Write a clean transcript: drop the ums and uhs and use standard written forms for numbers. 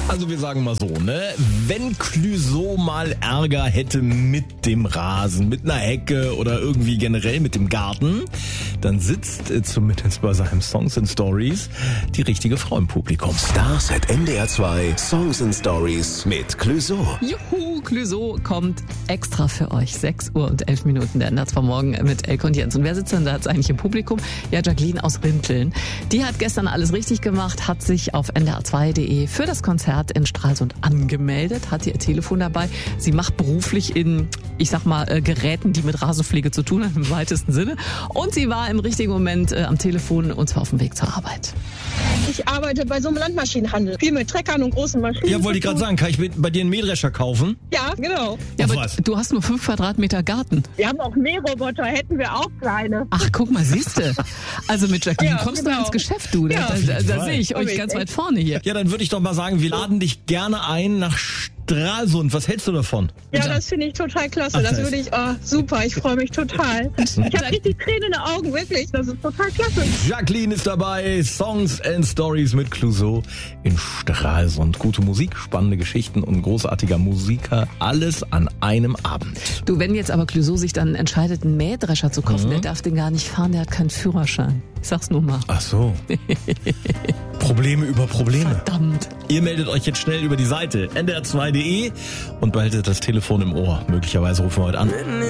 Also wir sagen mal so, ne? Wenn Clouseau mal Ärger hätte mit dem Rasen, mit einer Hecke oder irgendwie generell mit dem Garten, dann sitzt zumindest bei seinem Songs and Stories die richtige Frau im Publikum. Stars at NDR 2 Songs and Stories mit Clouseau. Juhu, Clouseau kommt extra für euch. 6 Uhr und 11 Minuten der NDR 2 Morgen mit Elke und Jens. Und wer sitzt denn da jetzt eigentlich im Publikum? Ja, Jacqueline aus Rinteln. Die hat gestern alles richtig gemacht, hat sich auf ndr2.de für das Konzert in Stralsund angemeldet, hat ihr Telefon dabei. Sie macht beruflich in, ich sag mal, Geräten, die mit Rasenpflege zu tun haben, im weitesten Sinne. Und sie war im richtigen Moment am Telefon und zwar auf dem Weg zur Arbeit. Ich arbeite bei so einem Landmaschinenhandel. Viel mit Treckern und großen Maschinen. Ja, wollte ich gerade sagen, kann ich bei dir einen Mähdrescher kaufen? Ja, genau. Ja, aber was? du hast nur 5 Quadratmeter Garten. Wir haben auch Mähroboter, hätten wir auch kleine. Ach, guck mal, siehste. Also mit Jacqueline Ja, kommst du genau. ins Geschäft, du. Ja, Da sehe ich euch ganz weit vorne hier. Ja, dann würde ich doch mal sagen, wir laden dich gerne ein nach Stralsund. Was hältst du davon? Ja, das finde ich total klasse. Ach, Das das- würde ich, super, ich freue mich total. Ich habe richtig Tränen in den Augen, wirklich. Das ist total klasse. Jacqueline ist dabei, Songs and Stories mit Clouseau in Stralsund. Gute Musik, spannende Geschichten und großartiger Musiker, alles an einem Abend. Du, wenn jetzt aber Clouseau sich dann entscheidet, einen Mähdrescher zu kaufen, der darf den gar nicht fahren, der hat keinen Führerschein. Ich sag's nur mal. Ach so. Probleme über Probleme. Verdammt. Ihr meldet euch jetzt schnell über die Seite ndr2.de und behaltet das Telefon im Ohr. Möglicherweise rufen wir heute an.